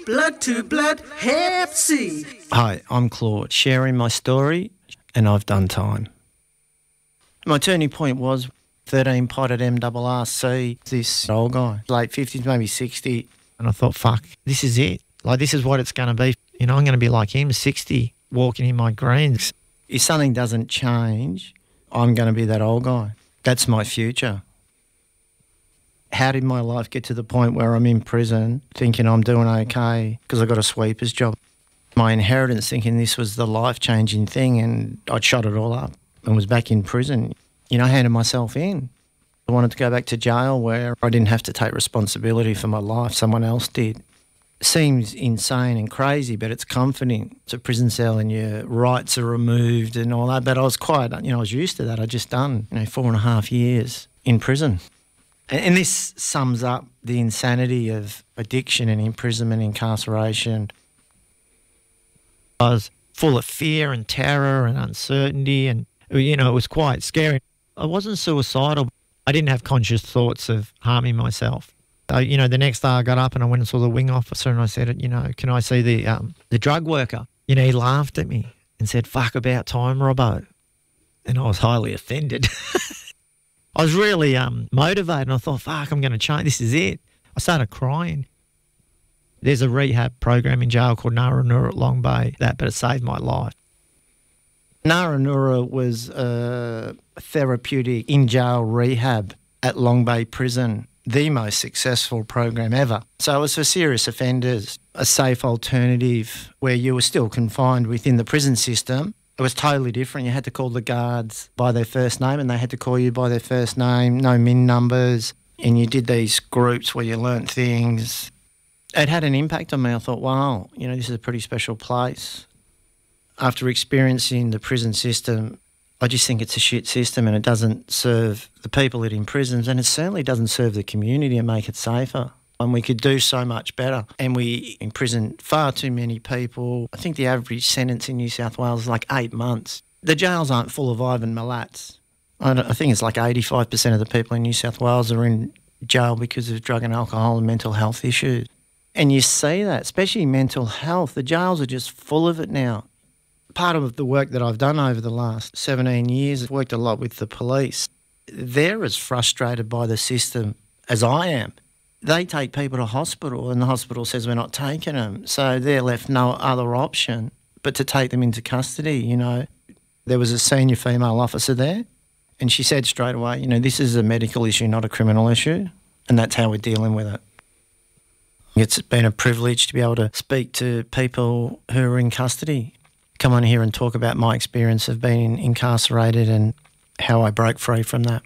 Blood to Blood Hep C. Hi, I'm Claude, sharing my story, and I've done time. My turning point was 13 potted MRRC, this old guy, late 50s, maybe 60, and I thought, fuck, this is it. Like, this is what it's going to be. You know, I'm going to be like him, 60, walking in my greens. If something doesn't change, I'm going to be that old guy. That's my future. How did my life get to the point where I'm in prison thinking I'm doing okay because I got a sweeper's job? My inheritance thinking this was the life-changing thing, and I'd shot it all up and was back in prison. You know, I handed myself in. I wanted to go back to jail where I didn't have to take responsibility for my life. Someone else did. Seems insane and crazy, but it's comforting. It's a prison cell and your rights are removed and all that. But I was quite, I was used to that. I'd just done, 4.5 years in prison. And this sums up the insanity of addiction and imprisonment, incarceration. I was full of fear and terror and uncertainty and, it was quite scary. I wasn't suicidal. I didn't have conscious thoughts of harming myself. The next day I got up and I went and saw the wing officer and I said, can I see the drug worker? He laughed at me and said, fuck about time, Robbo. And I was highly offended. I was really motivated and I thought, fuck, I'm going to change. This is it. I started crying. There's a rehab program in jail called Narranura at Long Bay, but it saved my life. Narranura was a therapeutic in-jail rehab at Long Bay Prison, the most successful program ever. So it was for serious offenders, a safe alternative where you were still confined within the prison system. It was totally different. You had to call the guards by their first name and they had to call you by their first name, no min numbers, and you did these groups where you learnt things. It had an impact on me. I thought, wow, this is a pretty special place. After experiencing the prison system, I just think it's a shit system and it doesn't serve the people it imprisons, and it certainly doesn't serve the community and make it safer. And we could do so much better. And we imprison far too many people. I think the average sentence in New South Wales is like 8 months. The jails aren't full of Ivan Milats. I think it's like 85% of the people in New South Wales are in jail because of drug and alcohol and mental health issues. And you see that, especially mental health. The jails are just full of it now. Part of the work that I've done over the last 17 years, I've worked a lot with the police. They're as frustrated by the system as I am. They take people to hospital and the hospital says we're not taking them. So they're left no other option but to take them into custody, There was a senior female officer there and she said straight away, this is a medical issue, not a criminal issue, and that's how we're dealing with it. It's been a privilege to be able to speak to people who are in custody, come on here and talk about my experience of being incarcerated and how I broke free from that.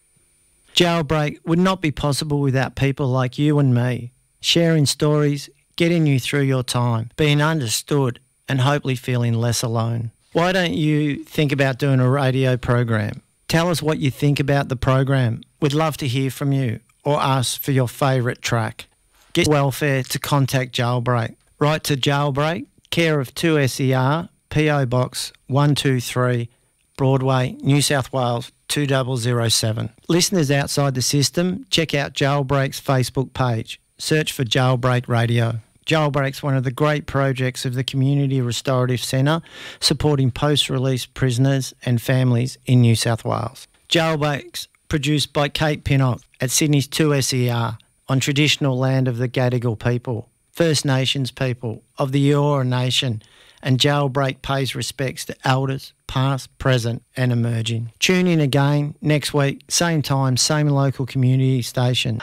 Jailbreak would not be possible without people like you and me, sharing stories, getting you through your time, being understood and hopefully feeling less alone. Why don't you think about doing a radio program? Tell us what you think about the program. We'd love to hear from you or ask for your favourite track. Get welfare to contact Jailbreak. Write to Jailbreak, care of 2SER, PO Box 123, Broadway, New South Wales 2007. Listeners outside the system, check out Jailbreak's Facebook page. Search for Jailbreak Radio. Jailbreak's one of the great projects of the Community Restorative Centre, supporting post-release prisoners and families in New South Wales. Jailbreak's produced by Kate Pinnock at Sydney's 2SER on traditional land of the Gadigal people, First Nations people of the Eora Nation, and Jailbreak pays respects to elders, past, present and emerging. Tune in again next week, same time, same local community station.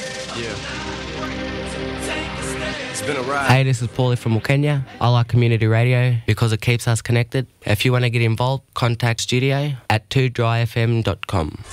It's been a ride. Hey, this is Paulie from Kenya. I like community radio because it keeps us connected. If you want to get involved, contact studio at 2dryfm.com.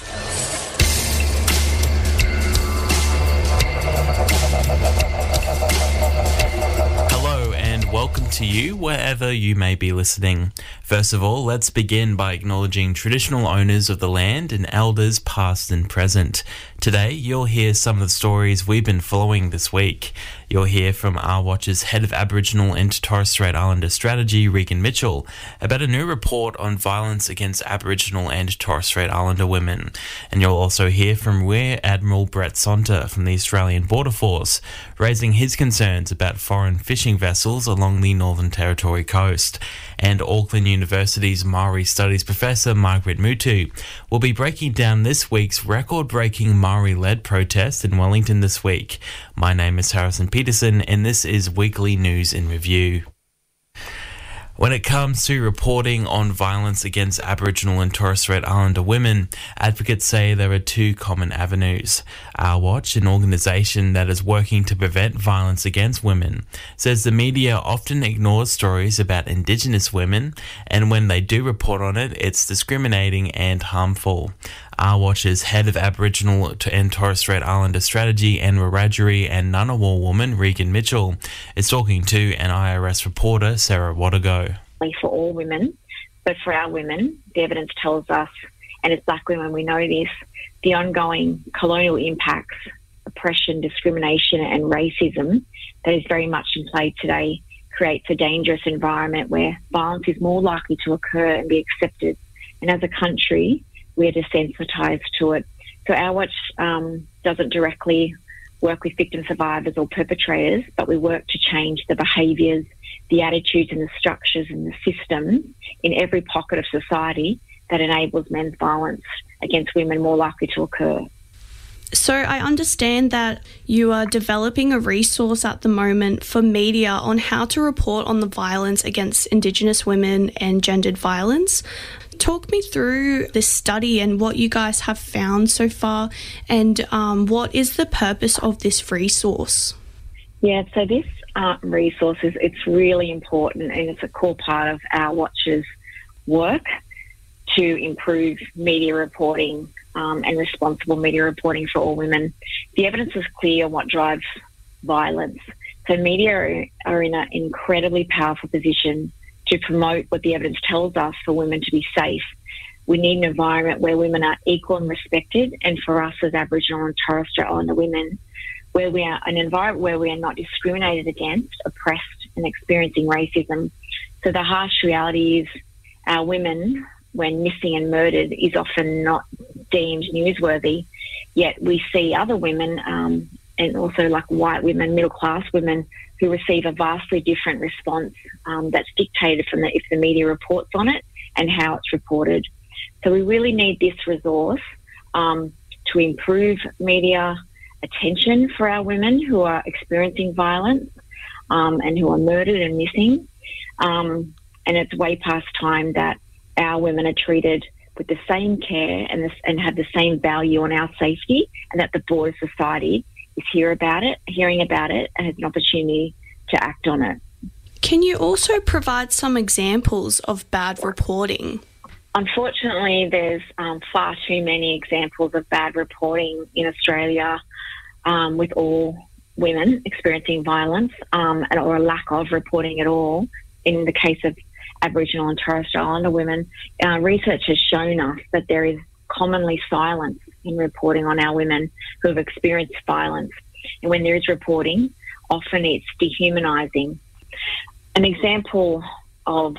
Welcome to you wherever you may be listening. First of all, let's begin by acknowledging traditional owners of the land and elders past and present. Today, you'll hear some of the stories we've been following this week. You'll hear from Our Watch's Head of Aboriginal and Torres Strait Islander Strategy, Regan Mitchell, about a new report on violence against Aboriginal and Torres Strait Islander women. And you'll also hear from Rear Admiral Brett Sonter from the Australian Border Force, raising his concerns about foreign fishing vessels along the Northern Territory coast. And Auckland University's Maori Studies Professor Margaret Mutu will be breaking down this week's record-breaking Maori-led protest in Wellington this week. My name is Harrison Peterson, and this is Weekly News in Review. When it comes to reporting on violence against Aboriginal and Torres Strait Islander women, advocates say there are two common avenues. Our Watch, an organisation that is working to prevent violence against women, says the media often ignores stories about Indigenous women, and when they do report on it, it's discriminating and harmful. Our Watch's Head of Aboriginal and Torres Strait Islander Strategy and Wiradjuri and Ngunnawal woman, Regan Mitchell, is talking to an IRS reporter, Sarah Wadago. For all women, but for our women, the evidence tells us, and as Black women we know this, the ongoing colonial impacts, oppression, discrimination and racism that is very much in play today creates a dangerous environment where violence is more likely to occur and be accepted. And as a country, we're desensitised to it. So Our Watch doesn't directly work with victim survivors or perpetrators, but we work to change the behaviours, the attitudes and the structures and the systems in every pocket of society that enables men's violence against women more likely to occur. So I understand that you are developing a resource at the moment for media on how to report on the violence against Indigenous women and gendered violence. Talk me through this study and what you guys have found so far, and what is the purpose of this resource? Yeah, so this resource it's really important, and it's a core part of Our Watch's work to improve media reporting and responsible media reporting for all women. The evidence is clear on what drives violence. So media are in an incredibly powerful position to promote what the evidence tells us for women to be safe. We need an environment where women are equal and respected, and for us as Aboriginal and Torres Strait Islander women, where we are an environment where we are not discriminated against, oppressed and experiencing racism. So the harsh reality is our women, when missing and murdered, is often not deemed newsworthy, yet we see other women and also like white women, middle-class women, who receive a vastly different response that's dictated from if the media reports on it and how it's reported. So we really need this resource to improve media attention for our women who are experiencing violence and who are murdered and missing. And it's way past time that our women are treated with the same care and have the same value on our safety, and that the broader society is hearing about it and has an opportunity to act on it. Can you also provide some examples of bad reporting? Unfortunately, there's far too many examples of bad reporting in Australia with all women experiencing violence or a lack of reporting at all. In the case of Aboriginal and Torres Strait Islander women, research has shown us that there is commonly silence in reporting on our women who have experienced violence. And when there is reporting, often it's dehumanising. An example of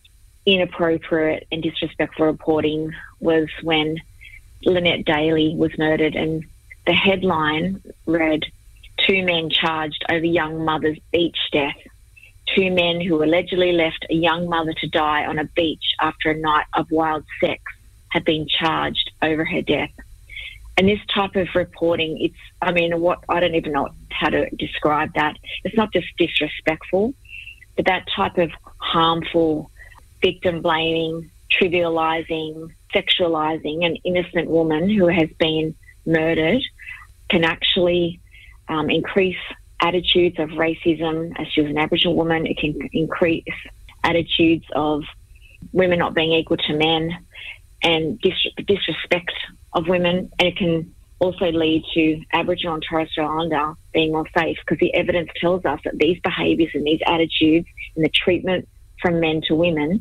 inappropriate and disrespectful reporting was when Lynette Daly was murdered, and the headline read, "Two men charged over young mother's beach death." Two men who allegedly left a young mother to die on a beach after a night of wild sex have been charged over her death. And this type of reporting, I don't even know how to describe that. It's not just disrespectful, but that type of harmful victim blaming, trivialising, sexualising an innocent woman who has been murdered can actually increase attitudes of racism. As she was an Aboriginal woman, it can increase attitudes of women not being equal to men and disrespect of women, and it can also lead to Aboriginal and Torres Strait Islander being more safe, because the evidence tells us that these behaviours and these attitudes and the treatment from men to women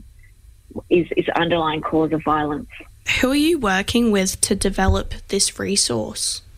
is the underlying cause of violence. Who are you working with to develop this resource?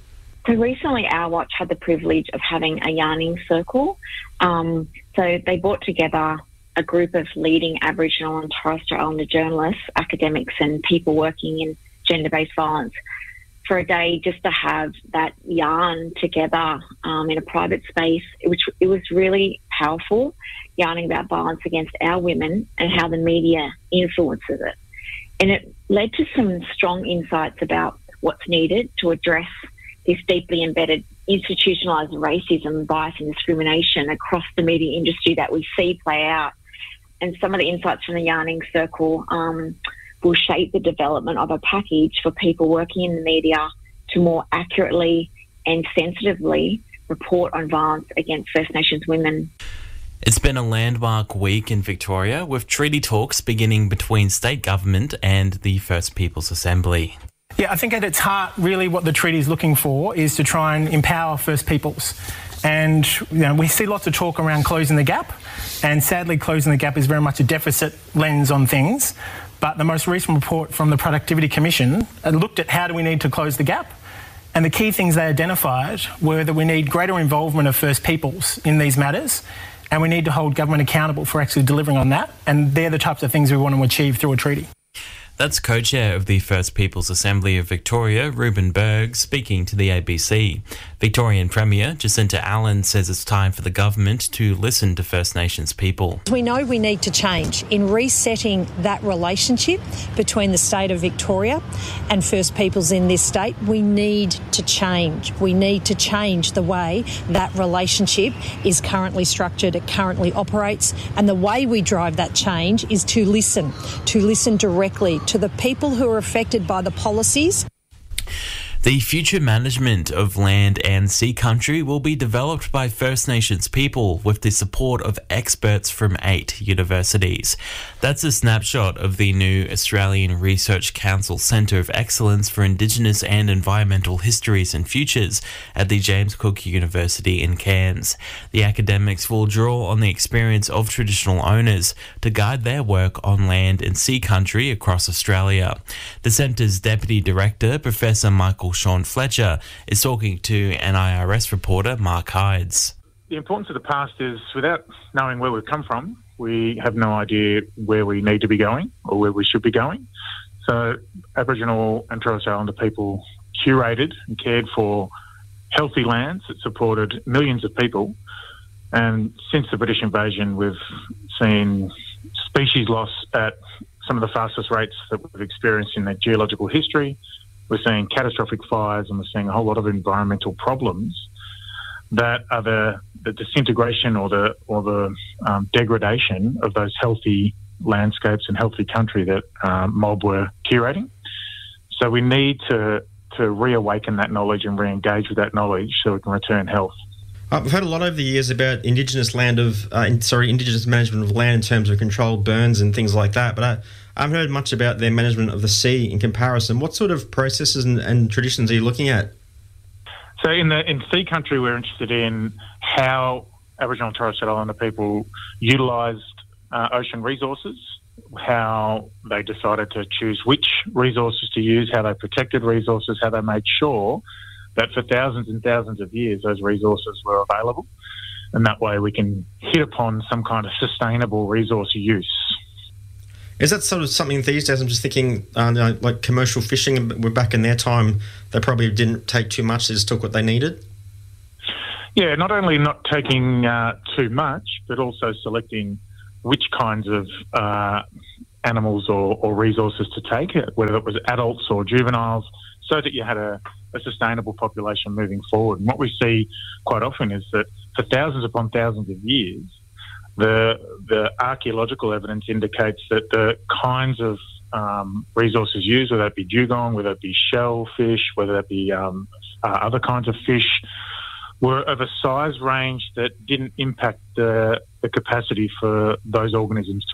So recently Our Watch had the privilege of having a yarning circle. So they brought together a group of leading Aboriginal and Torres Strait Islander journalists, academics and people working in gender-based violence for a day just to have that yarn together in a private space, which it was really powerful, yarning about violence against our women and how the media influences it. And it led to some strong insights about what's needed to address this deeply embedded institutionalised racism, bias and discrimination across the media industry that we see play out. And some of the insights from the yarning circle will shape the development of a package for people working in the media to more accurately and sensitively report on violence against First Nations women. It's been a landmark week in Victoria, with treaty talks beginning between state government and the First Peoples Assembly. Yeah, I think at its heart, really what the treaty is looking for is to try and empower First Peoples. And we see lots of talk around closing the gap, and sadly closing the gap is very much a deficit lens on things. But the most recent report from the Productivity Commission looked at how do we need to close the gap. And the key things they identified were that we need greater involvement of First Peoples in these matters, and we need to hold government accountable for actually delivering on that. And they're the types of things we want to achieve through a treaty. That's co-chair of the First Peoples Assembly of Victoria, Ruben Berg, speaking to the ABC. Victorian Premier Jacinta Allen says it's time for the government to listen to First Nations people. We know we need to change in resetting that relationship between the state of Victoria and First Peoples in this state. We need to change. We need to change the way that relationship is currently structured, it currently operates, and the way we drive that change is to listen directly to the people who are affected by the policies. The future management of land and sea country will be developed by First Nations people with the support of experts from 8 universities. That's a snapshot of the new Australian Research Council Centre of Excellence for Indigenous and Environmental Histories and Futures at the James Cook University in Cairns. The academics will draw on the experience of traditional owners to guide their work on land and sea country across Australia. The centre's Deputy Director, Professor Michael Sean Fletcher, is talking to NIRS reporter Mark Hydes. The importance of the past is, without knowing where we've come from, we have no idea where we need to be going or where we should be going. So Aboriginal and Torres Strait Islander people curated and cared for healthy lands that supported millions of people. And since the British invasion, we've seen species loss at some of the fastest rates that we've experienced in their geological history. We're seeing catastrophic fires, and we're seeing a whole lot of environmental problems that are the disintegration or the degradation of those healthy landscapes and healthy country that Mob were curating. So we need to reawaken that knowledge and re-engage with that knowledge so we can return health. We've heard a lot over the years about Indigenous management of land in terms of controlled burns and things like that, but I haven't heard much about their management of the sea in comparison. What sort of processes and traditions are you looking at? So in sea country, we're interested in how Aboriginal and Torres Strait Islander people utilised ocean resources, how they decided to choose which resources to use, how they protected resources, how they made sure that for thousands and thousands of years those resources were available. And that way we can hit upon some kind of sustainable resource use. Is that sort of something these days? I'm just thinking like commercial fishing, we're back in their time, they probably didn't take too much, they just took what they needed? Yeah, not only not taking too much, but also selecting which kinds of animals or resources to take, whether it was adults or juveniles, so that you had a sustainable population moving forward. And what we see quite often is that for thousands upon thousands of years, the archaeological evidence indicates that the kinds of resources used, whether that be dugong, whether it be shellfish, whether that be other kinds of fish, were of a size range that didn't impact the capacity for those organisms